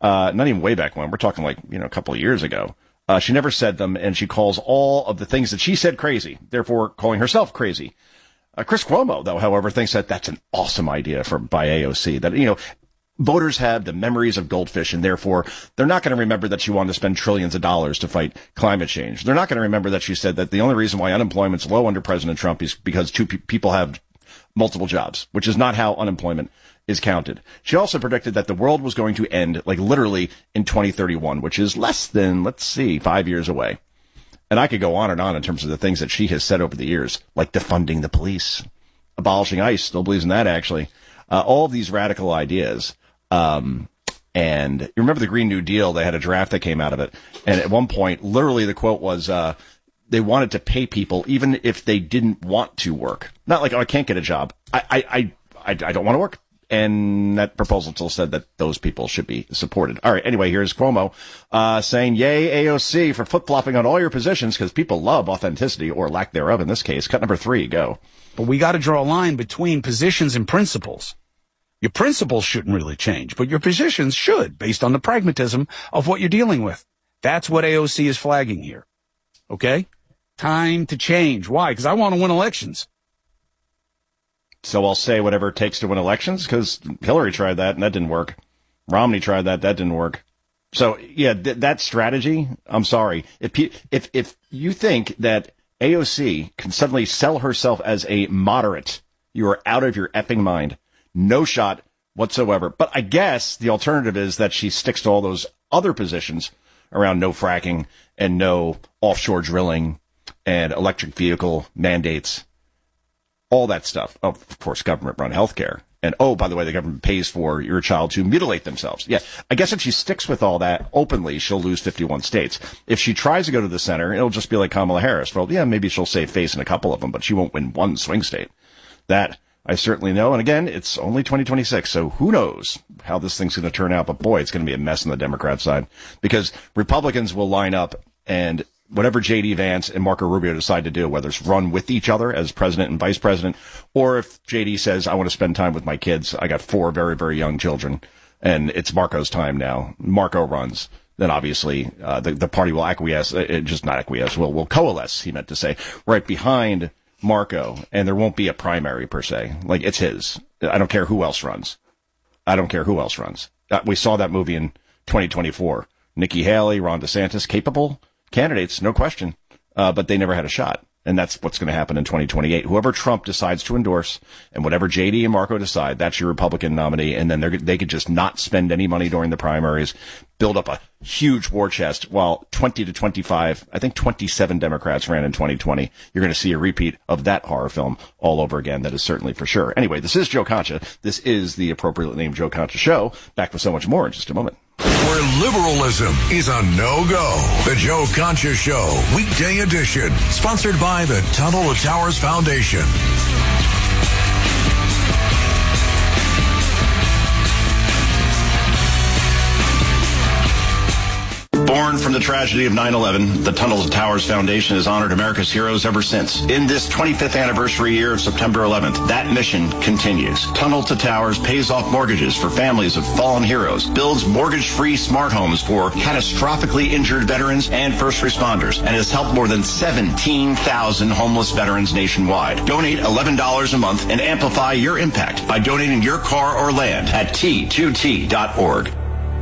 not even way back when. We're talking like, a couple of years ago. She never said them, and she calls all of the things that she said crazy, therefore calling herself crazy. Chris Cuomo, though, however, thinks that that's an awesome idea by AOC, that, voters have the memories of goldfish, and therefore they're not going to remember that she wanted to spend trillions of dollars to fight climate change. They're not going to remember that she said that the only reason why unemployment's low under President Trump is because people have multiple jobs, which is not how unemployment is counted. She also predicted that the world was going to end, like literally in 2031, which is less than, 5 years away. And I could go on and on in terms of the things that she has said over the years, like defunding the police, abolishing ICE, still believes in that actually. All of these radical ideas. And you remember the Green New Deal, they had a draft that came out of it. And at one point, literally the quote was, they wanted to pay people even if they didn't want to work. Not like, I can't get a job. I don't want to work. And that proposal still said that those people should be supported. All right. Anyway, here's Cuomo, saying, yay, AOC for flip-flopping on all your positions because people love authenticity or lack thereof in this case. Cut number 3, go. But we got to draw a line between positions and principles. Your principles shouldn't really change, but your positions should, based on the pragmatism of what you're dealing with. That's what AOC is flagging here. Okay? Time to change. Why? Because I want to win elections. So I'll say whatever it takes to win elections, because Hillary tried that and that didn't work. Romney tried that didn't work. So yeah, that strategy, I'm sorry. If you think that AOC can suddenly sell herself as a moderate, you are out of your effing mind. No shot whatsoever. But I guess the alternative is that she sticks to all those other positions around no fracking and no offshore drilling and electric vehicle mandates. All that stuff. Oh, of course, government-run healthcare. And, oh, by the way, the government pays for your child to mutilate themselves. Yeah, I guess if she sticks with all that openly, she'll lose 51 states. If she tries to go to the center, it'll just be like Kamala Harris. Well, yeah, maybe she'll save face in a couple of them, but she won't win one swing state. That I certainly know. And again, it's only 2026, so who knows how this thing's going to turn out. But, boy, it's going to be a mess on the Democrat side because Republicans will line up and whatever J.D. Vance and Marco Rubio decide to do, whether it's run with each other as president and vice president, or if J.D. says, I want to spend time with my kids. I got 4 very, very young children, and it's Marco's time now. Marco runs. Then obviously, the party will acquiesce, just not acquiesce, will coalesce, he meant to say, right behind Marco, and there won't be a primary per se. Like, it's his. I don't care who else runs. We saw that movie in 2024. Nikki Haley, Ron DeSantis, capable candidates, no question, but they never had a shot. And that's what's going to happen in 2028. Whoever Trump decides to endorse and whatever J.D. and Marco decide, that's your Republican nominee. And then they could just not spend any money during the primaries, build up a huge war chest while 20 to 25, I think 27 Democrats ran in 2020. You're going to see a repeat of that horror film all over again. That is certainly for sure. Anyway, this is Joe Concha. This is the appropriately named Joe Concha Show. Back with so much more in just a moment. Where liberalism is a no-go. The Joe Concha Show, weekday edition. Sponsored by the Tunnel to Towers Foundation. Born from the tragedy of 9/11, the Tunnel to Towers Foundation has honored America's heroes ever since. In this 25th anniversary year of September 11th, that mission continues. Tunnel to Towers pays off mortgages for families of fallen heroes, builds mortgage-free smart homes for catastrophically injured veterans and first responders, and has helped more than 17,000 homeless veterans nationwide. Donate $11 a month and amplify your impact by donating your car or land at T2T.org.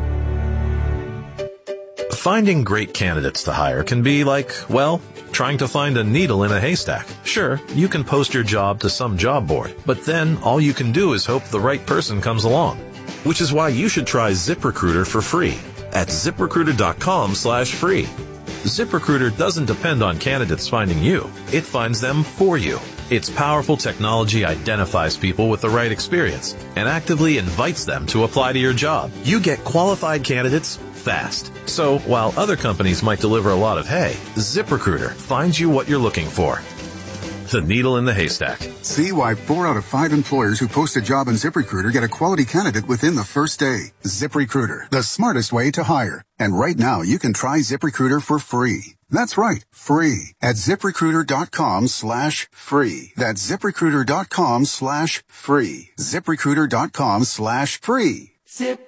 Finding great candidates to hire can be like, well, trying to find a needle in a haystack. Sure, you can post your job to some job board, but then all you can do is hope the right person comes along. Which is why you should try ZipRecruiter for free at ZipRecruiter.com/free. ZipRecruiter doesn't depend on candidates finding you. It finds them for you. Its powerful technology identifies people with the right experience and actively invites them to apply to your job. You get qualified candidates fast. So while other companies might deliver a lot of hay, ZipRecruiter finds you what you're looking for. The needle in the haystack. See why 4 out of 5 employers who post a job on ZipRecruiter get a quality candidate within the first day. ZipRecruiter, the smartest way to hire. And right now, you can try ZipRecruiter for free. That's right, free at ZipRecruiter.com/free. That's ZipRecruiter.com/free. ZipRecruiter.com/free. Zip